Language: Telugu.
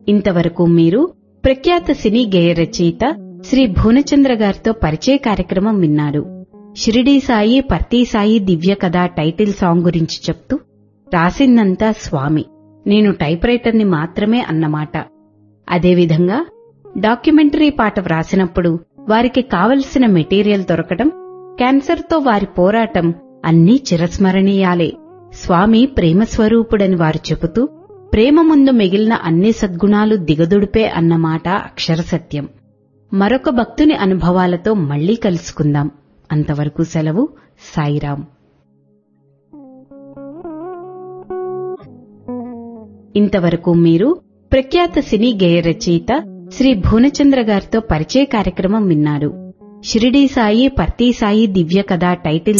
ఇంతవరకు మీరు ప్రఖ్యాత సినీ గేయ రచయిత శ్రీ భువనచంద్ర గారితో పరిచయ కార్యక్రమం విన్నారు. షిరిడీ సాయి పర్తీ సాయి దివ్య కథ టైటిల్ సాంగ్ గురించి చెప్తూ, రాసిందంతా స్వామి, నేను టైప్ రైటర్ని మాత్రమే అన్నమాట. అదేవిధంగా డాక్యుమెంటరీ పాట వ్రాసినప్పుడు వారికి కావలసిన మెటీరియల్ దొరకడం, క్యాన్సర్తో వారి పోరాటం అన్నీ చిరస్మరణీయాలే. స్వామి ప్రేమస్వరూపుడని వారు చెబుతూ, ప్రేమ ముందు మిగిలిన అన్ని సద్గుణాలు దిగదుడిపే అన్నమాట అక్షర సత్యం. మరొక భక్తుని అనుభవాలతో మళ్లీ కలుసుకుందాం. అంతవరకు సెలవు. సాయిరాం. ఇంతవరకు మీరు ప్రఖ్యాత సినీ గేయ రచయిత శ్రీ భువనచంద్ర గారితో పరిచయ కార్యక్రమం విన్నారు. షిరిడీ సాయి పర్తీ సాయి దివ్య కథ టైటిల్